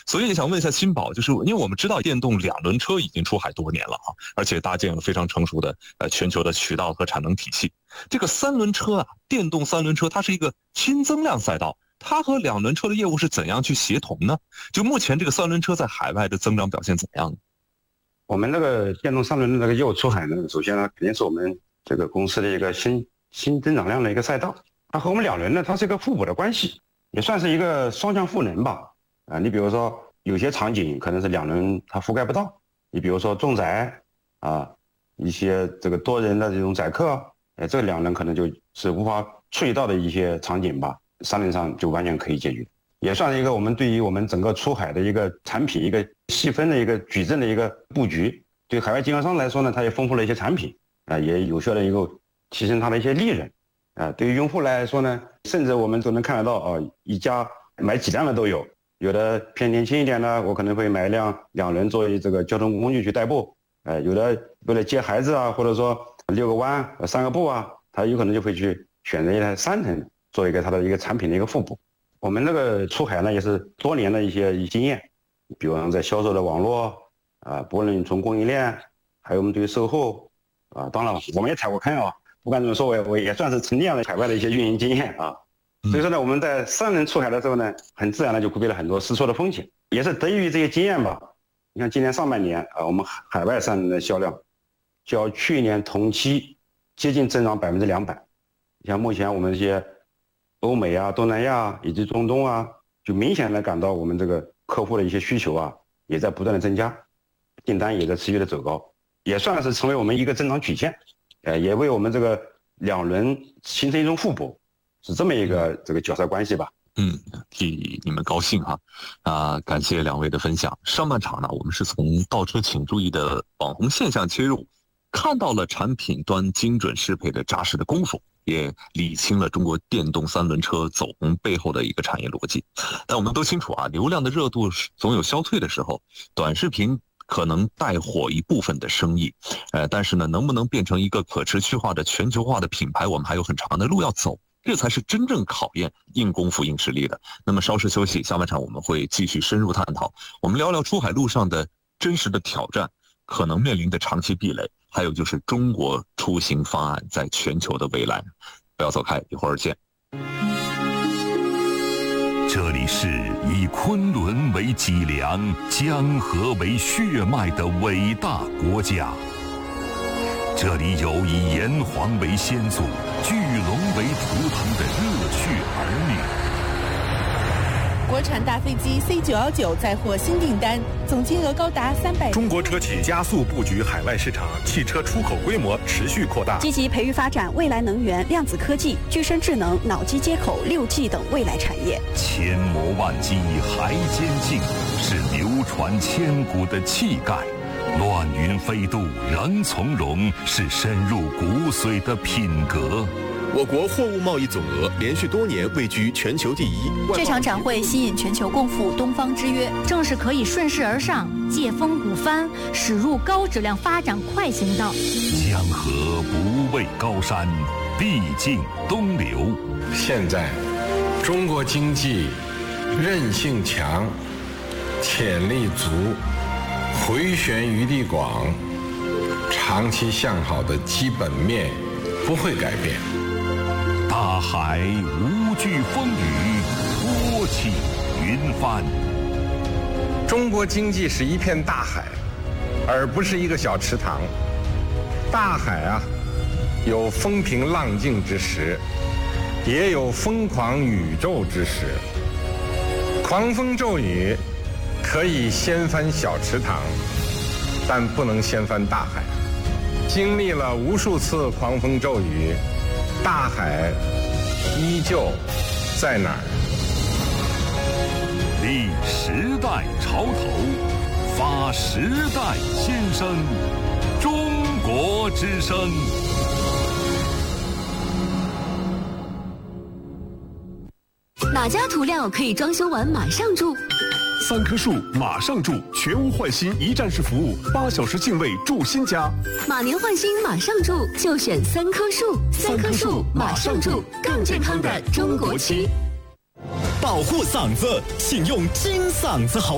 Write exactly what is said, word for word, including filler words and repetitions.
所以想问一下新宝，就是因为我们知道电动两轮车已经出海多年了啊，而且搭建了非常成熟的呃全球的渠道和产能体系。这个三轮车啊，电动三轮车它是一个新增量赛道，它和两轮车的业务是怎样去协同呢？就目前这个三轮车在海外的增长表现怎么样呢？ 我们这个电动三轮的这个业务出海呢，首先呢肯定是我们这个公司的一个新新增长量的一个赛道。它和我们两轮呢，它是一个互补的关系，也算是一个双向赋能吧。啊，你比如说有些场景可能是两轮它覆盖不到，你比如说重载啊，一些这个多人的这种载客，哎，这个两轮可能就是无法处理到的一些场景吧，三轮上就完全可以解决。也算是一个我们对于我们整个出海的一个产品一个细分的一个矩阵的一个布局。对海外经销商来说呢，它也丰富了一些产品啊，也有效的一个提升它的一些利润啊。对于用户来说呢，甚至我们都能看得到啊，一家买几辆的都有，有的偏年轻一点的，我可能会买一辆两轮作为这个交通工具去代步，呃，有的为了接孩子啊，或者说遛个弯、散个步啊，他有可能就会去选择一台三轮作为一个它的一个产品的一个互补。我们这个出海呢，也是多年的一些经验，比方在销售的网络啊，不论从供应链，还有我们对于售后啊，当然我们也踩过坑啊，不管怎么说，我也我也算是沉淀了海外的一些运营经验啊。所以说呢，我们在三轮出海的时候呢，很自然的就规避了很多试错的风险，也是得益于这些经验吧。你看今年上半年啊，我们海外三轮的销量较去年同期接近增长百分之两百。像目前我们这些欧美啊、东南亚以及中东啊，就明显的感到我们这个客户的一些需求啊，也在不断的增加，订单也在持续的走高，也算是成为我们一个增长曲线，呃，也为我们这个两轮形成一种互补，是这么一个这个角色关系吧。 嗯，替你们高兴哈，啊，感谢两位的分享。上半场呢，我们是从倒车请注意的网红现象切入，看到了产品端精准适配的扎实的功夫，也理清了中国电动三轮车走红背后的一个产业逻辑。但我们都清楚啊，流量的热度总有消退的时候，短视频可能带火一部分的生意，呃，但是呢，能不能变成一个可持续化的全球化的品牌，我们还有很长的路要走。这才是真正考验硬功夫硬实力的。那么稍事休息，下半场我们会继续深入探讨，我们聊聊出海路上的真实的挑战，可能面临的长期壁垒，还有就是中国出行方案在全球的未来。不要走开，一会儿见。 这里是以昆仑为脊梁、江河为血脉的伟大国家。这里有以炎黄为先祖、巨龙为图腾的热血儿女。国产大飞机 C 九一九再获新订单，总金额高达三百。 中国车企加速布局海外市场，汽车出口规模持续扩大， 积极培育发展未来能源、量子科技、具身智能、脑机接口、六 G 等未来产业。 千磨万击还坚劲，是流传千古的气概。乱云飞渡仍从容，是深入骨髓的品格。 我国货物贸易总额连续多年位居全球第一。 这场展会吸引全球共赴东方之约，正是可以顺势而上，借风鼓帆，驶入高质量发展快行道。 江河不畏高山，毕竟东流。 现在，中国经济韧性强，潜力足，回旋余地广，长期向好的基本面不会改变。 大海无惧风雨，托起云帆。 中国经济是一片大海，而不是一个小池塘。大海啊，有风平浪静之时，也有疯狂宇宙之时。狂风骤雨可以掀翻小池塘，但不能掀翻大海。经历了无数次狂风骤雨，大海依旧在哪儿？ 立时代潮头，发时代先声，中国之声。 哪家涂料可以装修完马上住？ 三棵树马上住，全屋换新一站式服务，八小时净位住新家。 马年换新马上住，就选三棵树。三棵树马上住，更健康的中国区。 保护嗓子，请用金嗓子好。